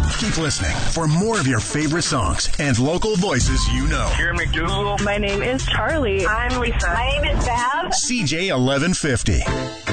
Keep listening for more of your favorite songs and local voices you know. Here McDougal. My name is Charlie. I'm Lisa. My name is Bev. CJ 1150.